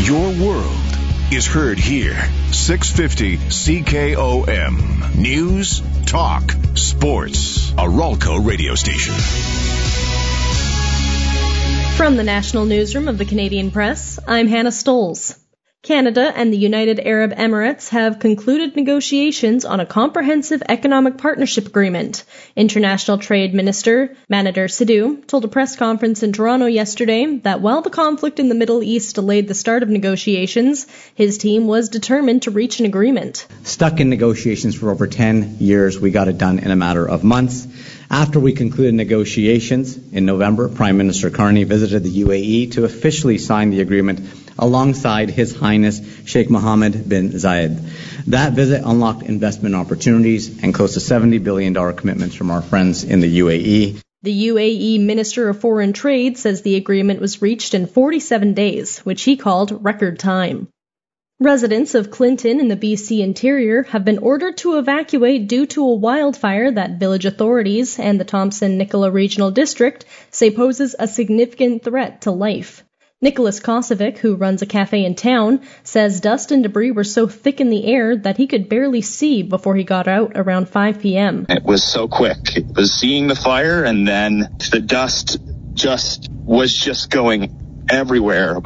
Your world is heard here. 650 CKOM. News, talk, sports. A Ralco radio station. From the National Newsroom of the Canadian Press, I'm Hannah Stoles. Canada and the United Arab Emirates have concluded negotiations on a comprehensive economic partnership agreement. International Trade Minister Manader Sidhu told a press conference in Toronto yesterday that while the conflict in the Middle East delayed the start of negotiations, his team was determined to reach an agreement. Stuck in negotiations for over 10 years, we got it done in a matter of months. After we concluded negotiations in November, Prime Minister Carney visited the UAE to officially sign the agreement alongside His Highness Sheikh Mohammed bin Zayed. That visit unlocked investment opportunities and close to $70 billion commitments from our friends in the UAE. The UAE Minister of Foreign Trade says the agreement was reached in 47 days, which he called record time. Residents of Clinton in the BC interior have been ordered to evacuate due to a wildfire that village authorities and the Thompson-Nicola Regional District say poses a significant threat to life. Nicholas Kosovic, who runs a cafe in town, says dust and debris were so thick in the air that he could barely see before he got out around 5 p.m. It was so quick. It was seeing the fire, and then the dust was just going everywhere.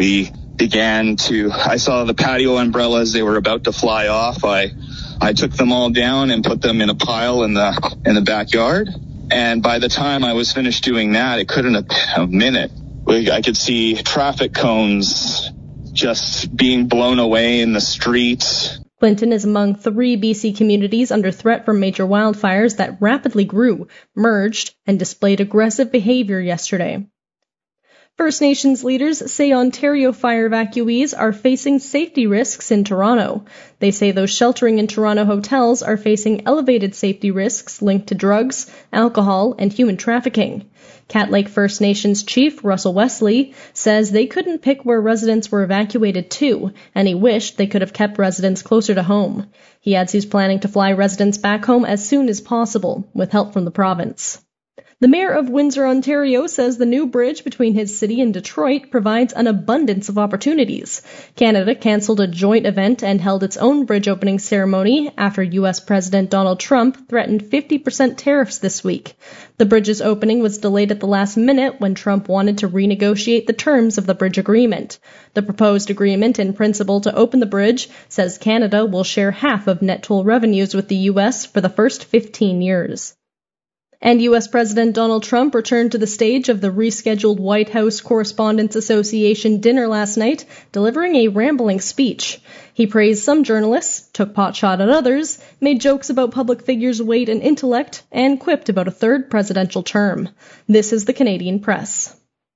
I saw the patio umbrellas. They were about to fly off. I took them all down and put them in a pile in the backyard. And by the time I was finished doing that, it couldn't have been a minute. I could see traffic cones just being blown away in the streets. Clinton is among 3 BC communities under threat from major wildfires that rapidly grew, merged, and displayed aggressive behavior yesterday. First Nations leaders say Ontario fire evacuees are facing safety risks in Toronto. They say those sheltering in Toronto hotels are facing elevated safety risks linked to drugs, alcohol, and human trafficking. Cat Lake First Nations Chief Russell Wesley says they couldn't pick where residents were evacuated to, and he wished they could have kept residents closer to home. He adds he's planning to fly residents back home as soon as possible, with help from the province. The mayor of Windsor, Ontario, says the new bridge between his city and Detroit provides an abundance of opportunities. Canada canceled a joint event and held its own bridge opening ceremony after U.S. President Donald Trump threatened 50% tariffs this week. The bridge's opening was delayed at the last minute when Trump wanted to renegotiate the terms of the bridge agreement. The proposed agreement in principle to open the bridge says Canada will share half of net toll revenues with the U.S. for the first 15 years. And U.S. President Donald Trump returned to the stage of the rescheduled White House Correspondents Association dinner last night, delivering a rambling speech. He praised some journalists, took potshot at others, made jokes about public figures' weight and intellect, and quipped about a third presidential term. This is the Canadian Press.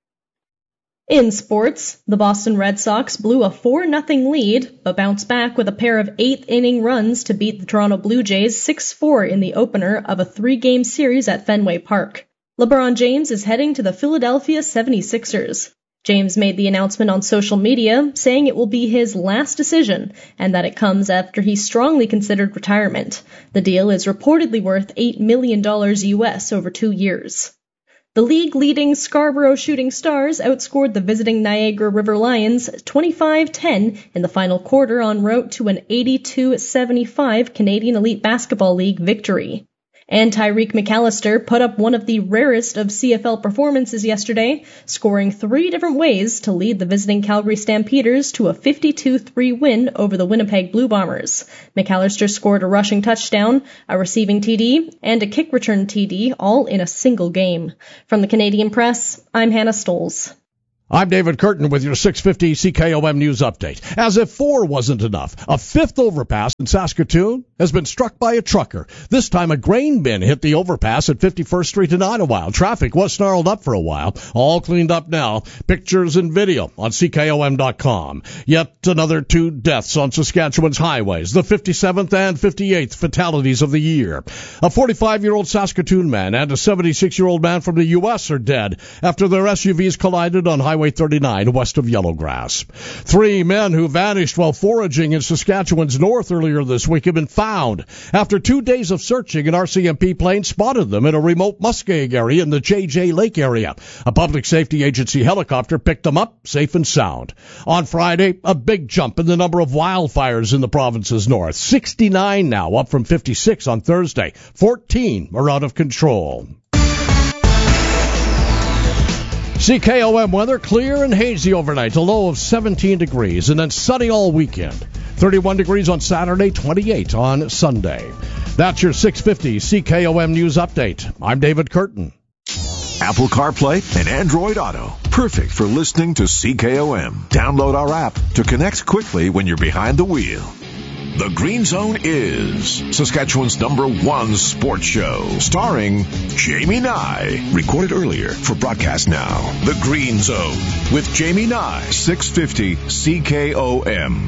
In sports, the Boston Red Sox blew a 4-0 lead, but bounced back with a pair of 8th-inning runs to beat the Toronto Blue Jays 6-4 in the opener of a 3-game series at Fenway Park. LeBron James is heading to the Philadelphia 76ers. James made the announcement on social media, saying it will be his last decision, and that it comes after he strongly considered retirement. The deal is reportedly worth $8 million US over 2 years. The league-leading Scarborough Shooting Stars outscored the visiting Niagara River Lions 25-10 in the final quarter en route to an 82-75 Canadian Elite Basketball League victory. And Tyreek McAllister put up one of the rarest of CFL performances yesterday, scoring 3 different ways to lead the visiting Calgary Stampeders to a 52-3 win over the Winnipeg Blue Bombers. McAllister scored a rushing touchdown, a receiving TD, and a kick return TD, all in a single game. From the Canadian Press, I'm Hannah Stoles. I'm David Curtin with your 650 CKOM News Update. As if 4 wasn't enough, a 5th overpass in Saskatoon has been struck by a trucker. This time a grain bin hit the overpass at 51st Street in Idlewild. Traffic was snarled up for a while. All cleaned up now. Pictures and video on CKOM.com. Yet another 2 deaths on Saskatchewan's highways. The 57th and 58th fatalities of the year. A 45-year-old Saskatoon man and a 76-year-old man from the U.S. are dead after their SUVs collided on Highway 39 west of Yellowgrass. 3 men who vanished while foraging in Saskatchewan's north earlier this week have been found found after 2 days of searching. An RCMP plane spotted them in a remote muskeg area in the JJ Lake area. A public safety agency helicopter picked them up safe and sound. On Friday, a big jump in the number of wildfires in the province's north. 69 now, up from 56 on Thursday. 14 are out of control. CKOM weather, clear and hazy overnight, a low of 17 degrees, and then sunny all weekend. 31 degrees on Saturday, 28 on Sunday. That's your 650 CKOM News Update. I'm David Curtin. Apple CarPlay and Android Auto. Perfect for listening to CKOM. Download our app to connect quickly when you're behind the wheel. The Green Zone is Saskatchewan's #1 sports show, starring Jamie Nye. Recorded earlier for broadcast now. The Green Zone with Jamie Nye, 650 CKOM.